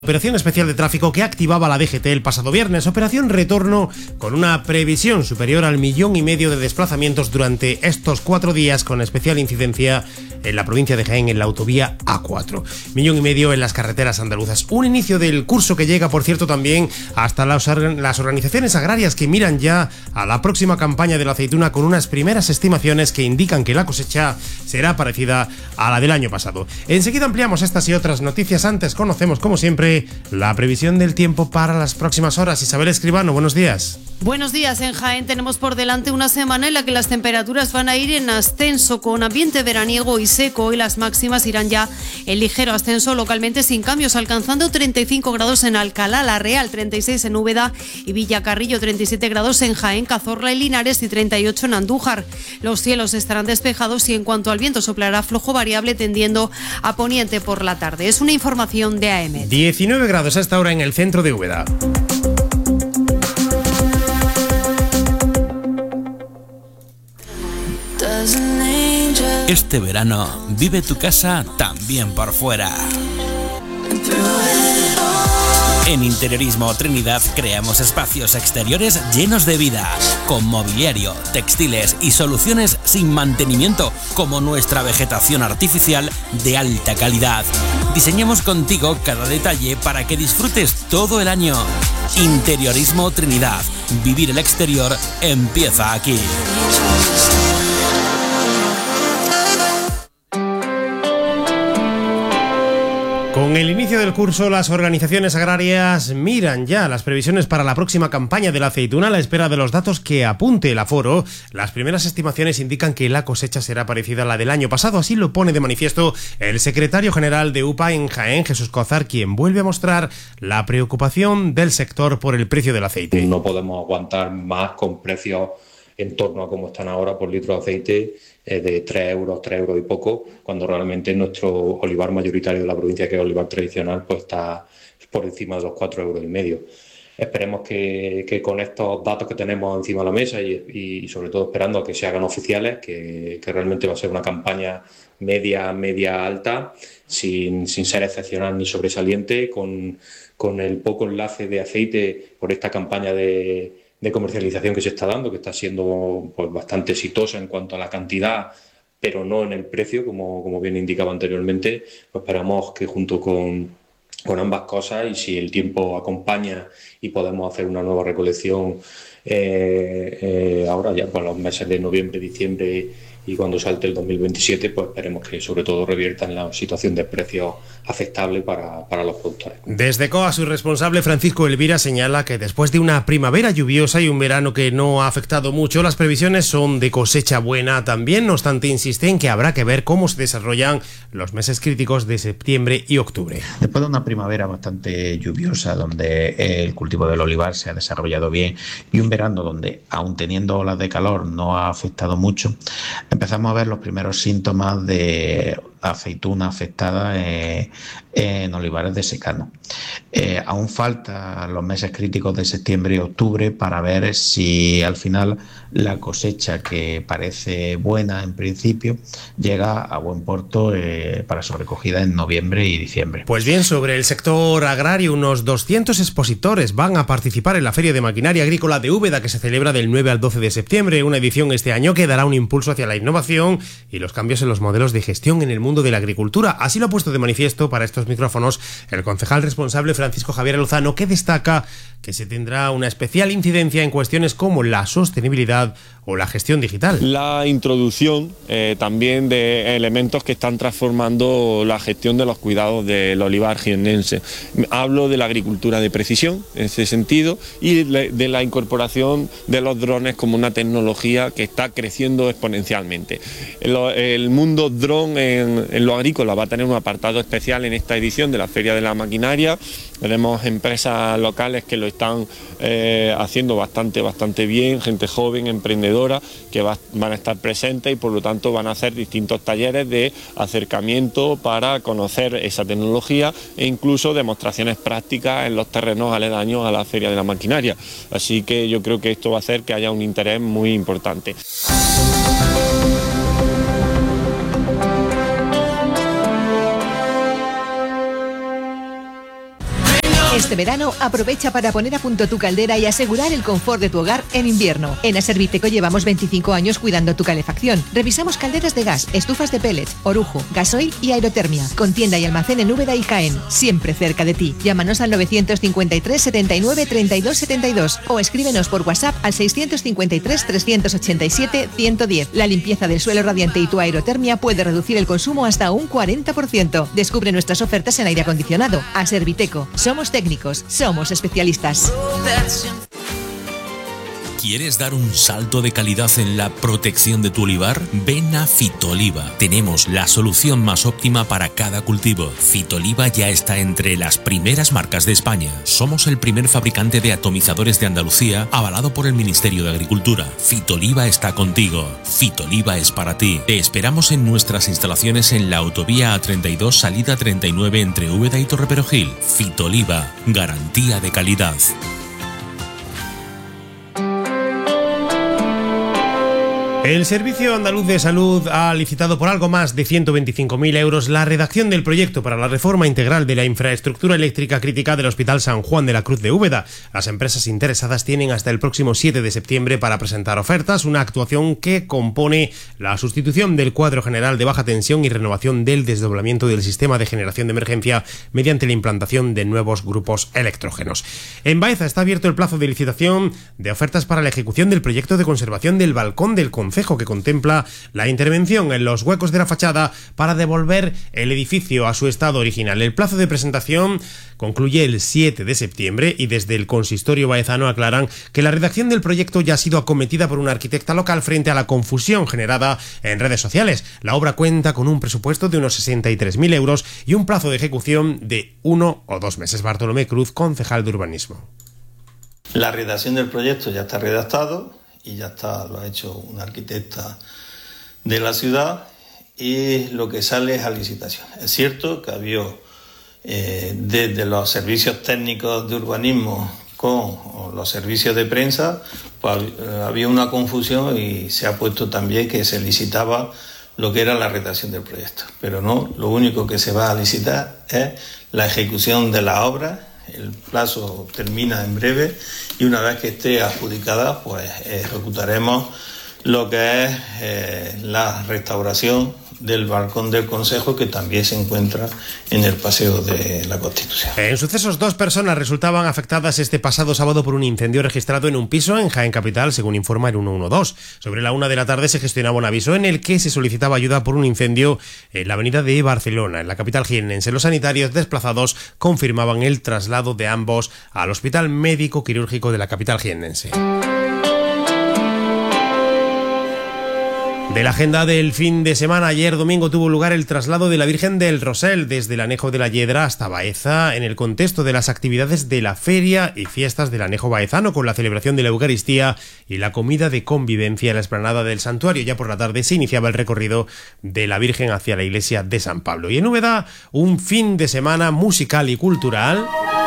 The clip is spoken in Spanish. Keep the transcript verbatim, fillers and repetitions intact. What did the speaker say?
Operación especial de tráfico que activaba la D G T el pasado viernes, operación retorno con una previsión superior al millón y medio de desplazamientos durante estos cuatro días, con especial incidencia en la provincia de Jaén en la autovía A cuatro. Millón y medio en las carreteras andaluzas. Un inicio del curso que llega, por cierto, también hasta las, las organizaciones agrarias, que miran ya a la próxima campaña de la aceituna con unas primeras estimaciones que indican que la cosecha será parecida a la del año pasado. Enseguida ampliamos estas y otras noticias. Antes conocemos, como siempre, la previsión del tiempo para las próximas horas. Isabel Escribano, buenos días. Buenos días. En Jaén tenemos por delante una semana en la que las temperaturas van a ir en ascenso, con ambiente veraniego y seco, y las máximas irán ya en ligero ascenso, localmente sin cambios, alcanzando treinta y cinco grados en Alcalá, La Real, treinta y seis en Úbeda y Villacarrillo, treinta y siete grados en Jaén, Cazorla y Linares y treinta y ocho en Andújar. Los cielos estarán despejados y en cuanto al viento soplará flojo variable, tendiendo a poniente por la tarde. Es una información de A M. diecinueve grados a esta hora en el centro de Úbeda. Este verano vive tu casa también por fuera. En Interiorismo Trinidad creamos espacios exteriores llenos de vida, con mobiliario, textiles y soluciones sin mantenimiento, como nuestra vegetación artificial de alta calidad. Diseñamos contigo cada detalle para que disfrutes todo el año. Interiorismo Trinidad. Vivir el exterior empieza aquí. Con el inicio del curso, las organizaciones agrarias miran ya las previsiones para la próxima campaña de la aceituna a la espera de los datos que apunte el aforo. Las primeras estimaciones indican que la cosecha será parecida a la del año pasado, así lo pone de manifiesto el secretario general de U P A en Jaén, Jesús Cozar, quien vuelve a mostrar la preocupación del sector por el precio del aceite. No podemos aguantar más con precios en torno a como están ahora por litro de aceite, eh, de tres euros, tres euros y poco, cuando realmente nuestro olivar mayoritario de la provincia, que es el olivar tradicional, pues está por encima de los cuatro euros y medio. Esperemos que, que con estos datos que tenemos encima de la mesa y, y sobre todo esperando a que se hagan oficiales, que, que realmente va a ser una campaña media, media alta, sin, sin ser excepcional ni sobresaliente, con, con el poco enlace de aceite por esta campaña de de comercialización que se está dando, que está siendo pues bastante exitosa en cuanto a la cantidad, pero no en el precio, como, como bien indicaba anteriormente. Pues esperamos que junto con, con ambas cosas, y si el tiempo acompaña y podemos hacer una nueva recolección eh, eh, ahora ya con los meses de noviembre, diciembre y cuando salte el dos mil veintisiete, pues esperemos que sobre todo revierta en la situación de precios aceptable para, para los productores. Desde C O A, su responsable Francisco Elvira señala que después de una primavera lluviosa y un verano que no ha afectado mucho, las previsiones son de cosecha buena también. No obstante, insiste en que habrá que ver cómo se desarrollan los meses críticos de septiembre y octubre. Después de una primavera bastante lluviosa, donde el cultivo del olivar se ha desarrollado bien, y un verano donde, aun teniendo olas de calor, no ha afectado mucho, empezamos a ver los primeros síntomas de aceituna afectada eh, en olivares de secano. Eh, aún faltan los meses críticos de septiembre y octubre para ver si al final la cosecha, que parece buena en principio, llega a buen puerto eh, para su recogida en noviembre y diciembre. Pues bien, sobre el sector agrario, unos doscientos expositores van a participar en la Feria de Maquinaria Agrícola de Úbeda, que se celebra del nueve al doce de septiembre, una edición este año que dará un impulso hacia la innovación y los cambios en los modelos de gestión en el mundo de la agricultura. Así lo ha puesto de manifiesto para estos micrófonos el concejal responsable Francisco Javier Lozano, que destaca que se tendrá una especial incidencia en cuestiones como la sostenibilidad o la gestión digital. La introducción eh, también de elementos que están transformando la gestión de los cuidados del olivar jiennense. Hablo de la agricultura de precisión en ese sentido, y de la incorporación de los drones como una tecnología que está creciendo exponencialmente. El, el mundo dron en, en lo agrícola va a tener un apartado especial en esta edición de la Feria de la Maquinaria. Tenemos empresas locales que lo están eh, haciendo bastante, bastante bien, gente joven, emprendedora, que va, van a estar presentes y por lo tanto van a hacer distintos talleres de acercamiento para conocer esa tecnología e incluso demostraciones prácticas en los terrenos aledaños a la Feria de la Maquinaria. Así que yo creo que esto va a hacer que haya un interés muy importante. Este verano aprovecha para poner a punto tu caldera y asegurar el confort de tu hogar en invierno. En Aserviteco llevamos veinticinco años cuidando tu calefacción. Revisamos calderas de gas, estufas de pellets, orujo, gasoil y aerotermia. Con tienda y almacén en Úbeda y Jaén, siempre cerca de ti. Llámanos al novecientos cincuenta y tres, setenta y nueve, treinta y dos, setenta y dos o escríbenos por WhatsApp al seiscientos cincuenta y tres, trescientos ochenta y siete, ciento diez. La limpieza del suelo radiante y tu aerotermia puede reducir el consumo hasta un cuarenta por ciento. Descubre nuestras ofertas en aire acondicionado. Aserviteco. Somos técnicos, somos especialistas. ¿Quieres dar un salto de calidad en la protección de tu olivar? Ven a Fitoliva. Tenemos la solución más óptima para cada cultivo. Fitoliva ya está entre las primeras marcas de España. Somos el primer fabricante de atomizadores de Andalucía, avalado por el Ministerio de Agricultura. Fitoliva está contigo. Fitoliva es para ti. Te esperamos en nuestras instalaciones en la autovía A treinta y dos, salida treinta y nueve entre Úbeda y Torreperogil. Fitoliva, garantía de calidad. El Servicio Andaluz de Salud ha licitado por algo más de ciento veinticinco mil euros la redacción del proyecto para la reforma integral de la infraestructura eléctrica crítica del Hospital San Juan de la Cruz de Úbeda. Las empresas interesadas tienen hasta el próximo siete de septiembre para presentar ofertas, una actuación que compone la sustitución del cuadro general de baja tensión y renovación del desdoblamiento del sistema de generación de emergencia mediante la implantación de nuevos grupos electrógenos. En Baeza está abierto el plazo de licitación de ofertas para la ejecución del proyecto de conservación del balcón del concejo, que contempla la intervención en los huecos de la fachada para devolver el edificio a su estado original. El plazo de presentación concluye el siete de septiembre y desde el consistorio baezano aclaran que la redacción del proyecto ya ha sido acometida por una arquitecta local frente a la confusión generada en redes sociales. La obra cuenta con un presupuesto de unos sesenta y tres mil euros y un plazo de ejecución de uno o dos meses. Bartolomé Cruz, concejal de urbanismo. La redacción del proyecto ya está redactado y ya está, lo ha hecho una arquitecta de la ciudad y lo que sale es a licitación. Es cierto que había eh, desde los servicios técnicos de urbanismo con los servicios de prensa, pues, eh, había una confusión y se ha puesto también que se licitaba lo que era la redacción del proyecto. Pero no, lo único que se va a licitar es la ejecución de la obra. El plazo termina en breve y una vez que esté adjudicada, pues ejecutaremos lo que es eh, la restauración del balcón del Consejo, que también se encuentra en el Paseo de la Constitución. En sucesos, dos personas resultaban afectadas este pasado sábado por un incendio registrado en un piso en Jaén Capital, según informa el ciento doce. Sobre la una de la tarde se gestionaba un aviso en el que se solicitaba ayuda por un incendio en la avenida de Barcelona, en la capital jiennense. Los sanitarios desplazados confirmaban el traslado de ambos al Hospital Médico Quirúrgico de la capital jiennense. De la agenda del fin de semana, ayer domingo tuvo lugar el traslado de la Virgen del Rosel desde el Anejo de la Yedra hasta Baeza en el contexto de las actividades de la feria y fiestas del Anejo baezano, con la celebración de la Eucaristía y la comida de convivencia en la explanada del santuario. Ya por la tarde se iniciaba el recorrido de la Virgen hacia la iglesia de San Pablo. Y en Úbeda, un fin de semana musical y cultural